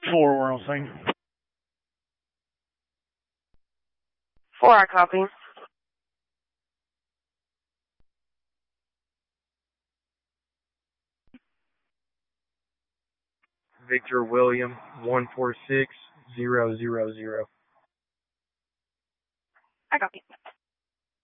4, we're on scene. 4, I copy. Victor William 146000. I copy.